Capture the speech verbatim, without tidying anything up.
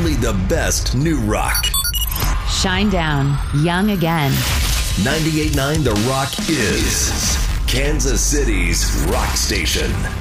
only the best new rock. Shine down, young again. ninety-eight point nine The Rock is Kansas City's rock station.